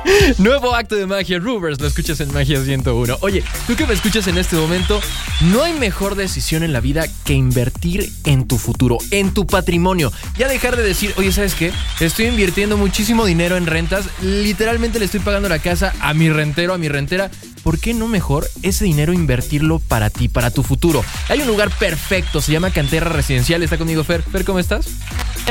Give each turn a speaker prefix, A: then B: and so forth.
A: Nuevo acto de magia, Rubers, lo escuchas en Magia 101. Oye, tú que me escuchas en este momento, no hay mejor decisión en la vida que invertir en tu futuro, en tu patrimonio. Ya dejar de decir, oye, ¿sabes qué? Estoy invirtiendo muchísimo dinero en rentas, literalmente le estoy pagando la casa a mi rentero, a mi rentera. ¿Por qué no mejor ese dinero invertirlo para ti, para tu futuro? Hay un lugar perfecto, se llama Canterra Residencial, está conmigo Fer. Fer, ¿cómo estás?